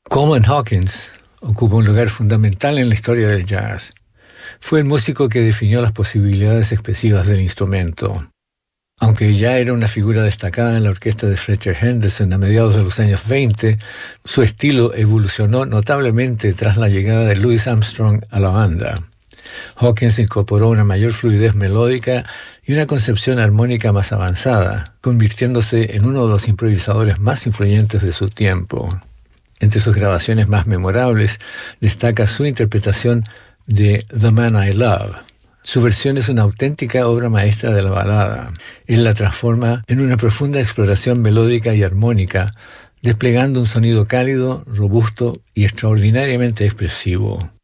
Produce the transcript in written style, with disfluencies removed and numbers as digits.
Coleman Hawkins ocupa un lugar fundamental en la historia del jazz. Fue el músico que definió las posibilidades expresivas del instrumento. Aunque ya era una figura destacada en la orquesta de Fletcher Henderson a mediados de los años 20, su estilo evolucionó notablemente tras la llegada de Louis Armstrong a la banda. Hawkins incorporó una mayor fluidez melódica y una concepción armónica más avanzada, convirtiéndose en uno de los improvisadores más influyentes de su tiempo. Entre sus grabaciones más memorables destaca su interpretación de The Man I Love. Su versión es una auténtica obra maestra de la balada. Él la transforma en una profunda exploración melódica y armónica, desplegando un sonido cálido, robusto y extraordinariamente expresivo.